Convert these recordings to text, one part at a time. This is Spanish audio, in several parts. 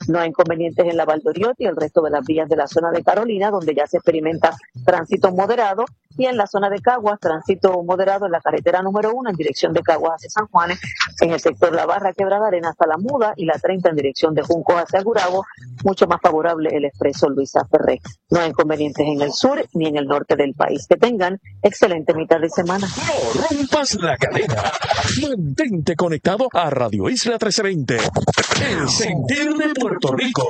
No hay inconvenientes en la Valdoriotti y el resto de las vías de la zona de Carolina, donde ya se experimenta tránsito moderado, y en la zona de Caguas, tránsito moderado en la carretera número 1 en dirección de Caguas hacia San Juanes, en el sector La Barra, Quebrada Arena hasta La Muda, y la 30 en dirección de Junco hacia Gurabo, mucho más favorable el expreso Luisa Ferré. No hay inconvenientes en el sur ni en el norte del país. Que tengan excelente mitad de semana. No rompas la cadena. Mantente conectado a Radio Isla 1320. El sentir de Puerto Rico.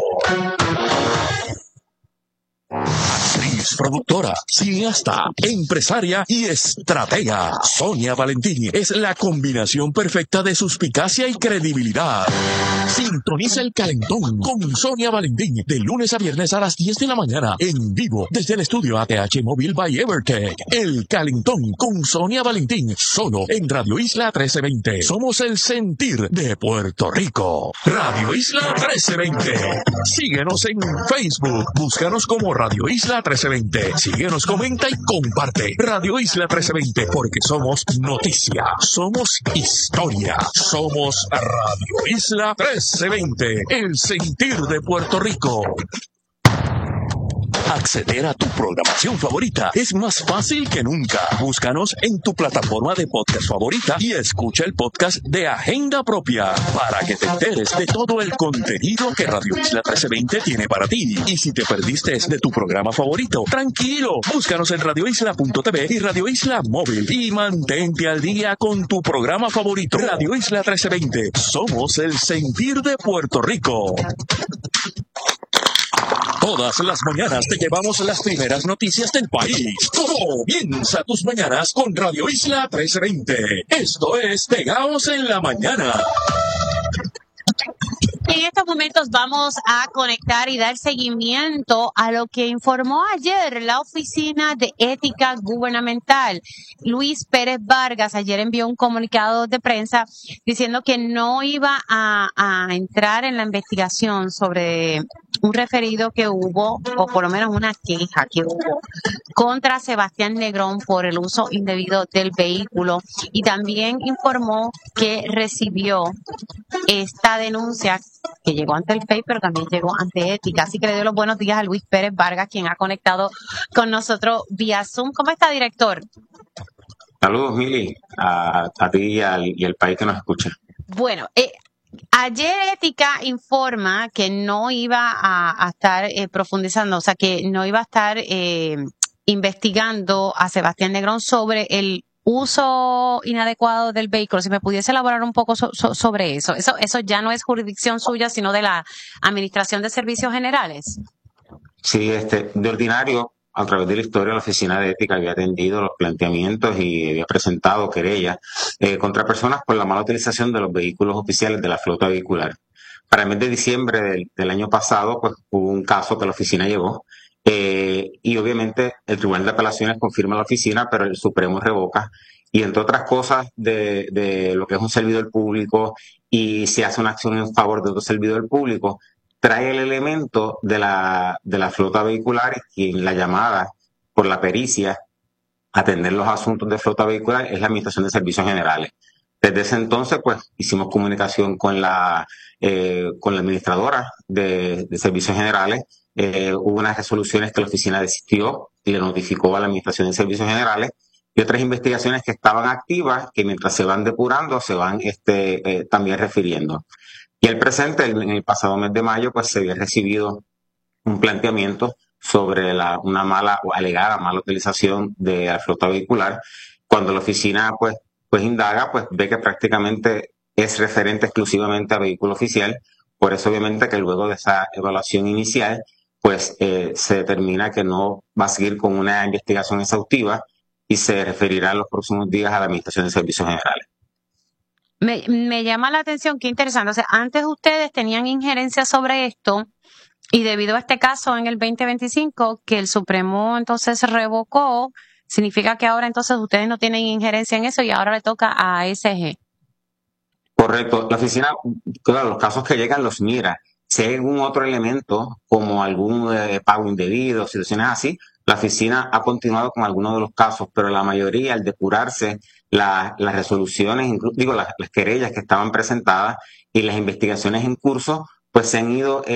Actriz, productora, cineasta, empresaria y estratega. Sonia Valentín es la combinación perfecta de suspicacia y credibilidad. Sintoniza El Calentón con Sonia Valentín de lunes a viernes a las 10 de la mañana en vivo desde el estudio ATH Móvil by Evertech. El Calentón con Sonia Valentín solo en Radio Isla 1320. Somos el sentir de Puerto Rico. Radio Isla 1320. Síguenos en Facebook. Búscanos como Radio Isla 1320. Síguenos, comenta y comparte. Radio Isla 1320, porque somos noticia, somos historia, somos Radio Isla 1320, el sentir de Puerto Rico. Acceder a tu programación favorita es más fácil que nunca. Búscanos en tu plataforma de podcast favorita y escucha el podcast de Agenda Propia para que te enteres de todo el contenido que Radio Isla 1320 tiene para ti. Y si te perdiste de tu programa favorito, tranquilo, búscanos en radioisla.tv y Radio Isla Móvil y mantente al día con tu programa favorito. Radio Isla 1320, somos el sentir de Puerto Rico. Todas las mañanas te llevamos las primeras noticias del país. Comienza tus mañanas con Radio Isla 1320. Esto es Pegaos en la Mañana. En estos momentos vamos a conectar y dar seguimiento a lo que informó ayer la Oficina de Ética Gubernamental. Luis Pérez Vargas ayer envió un comunicado de prensa diciendo que no iba a entrar en la investigación sobre un referido que hubo, o por lo menos una queja que hubo, contra Sebastián Negrón por el uso indebido del vehículo, y también informó que recibió esta denuncia que llegó ante el FEI, pero también llegó ante Ética. Así que le doy los buenos días a Luis Pérez Vargas, quien ha conectado con nosotros vía Zoom. ¿Cómo está, director? Saludos, Mili, a ti y al país que nos escucha. Bueno, ayer Ética informa que no iba a estar profundizando, o sea, que no iba a estar investigando a Sebastián Negrón sobre el uso inadecuado del vehículo. Si me pudiese elaborar un poco sobre eso. Eso ya no es jurisdicción suya, sino de la Administración de Servicios Generales. Sí, de ordinario, a través de la historia, la Oficina de Ética había atendido los planteamientos y había presentado querellas contra personas por la mala utilización de los vehículos oficiales de la flota vehicular. Para el mes de diciembre del año pasado, pues hubo un caso que la oficina llevó, y obviamente el Tribunal de Apelaciones confirma la oficina, pero el Supremo revoca, y entre otras cosas de lo que es un servidor público, y se hace una acción en favor de otro servidor público, trae el elemento de la flota vehicular, y en la llamada por la pericia a atender los asuntos de flota vehicular es la Administración de Servicios Generales. Desde ese entonces, pues, hicimos comunicación con la administradora de Servicios Generales. Hubo unas resoluciones que la oficina desistió y le notificó a la Administración de Servicios Generales, y otras investigaciones que estaban activas, que mientras se van depurando, se van también refiriendo. Y el presente, en el pasado mes de mayo, pues se había recibido un planteamiento sobre una mala o alegada mala utilización de la flota vehicular. Cuando la oficina pues indaga, pues ve que prácticamente es referente exclusivamente a vehículo oficial. Por eso, obviamente, que luego de esa evaluación inicial, pues se determina que no va a seguir con una investigación exhaustiva y se referirá en los próximos días a la Administración de Servicios Generales. Me llama la atención, qué interesante. O sea, antes ustedes tenían injerencia sobre esto, y debido a este caso en el 2025, que el Supremo entonces revocó, significa que ahora entonces ustedes no tienen injerencia en eso y ahora le toca a ASG. Correcto. La oficina, claro, los casos que llegan los mira. Si hay algún otro elemento, como algún pago indebido, situaciones así, la oficina ha continuado con algunos de los casos, pero la mayoría, al depurarse las resoluciones, las querellas que estaban presentadas y las investigaciones en curso, pues se han ido